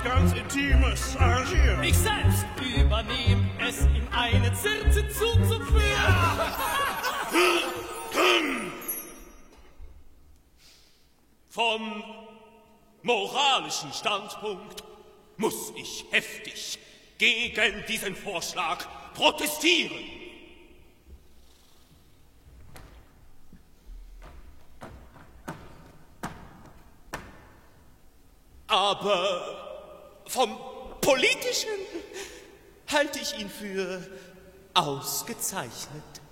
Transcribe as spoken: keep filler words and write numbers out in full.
etwas ganz Intimes arrangieren. Ich selbst übernehme es, in eine Zirze zuzuführen. Vom moralischen Standpunkt muss ich heftig gegen diesen Vorschlag protestieren. Aber vom Politischen halte ich ihn für ausgezeichnet.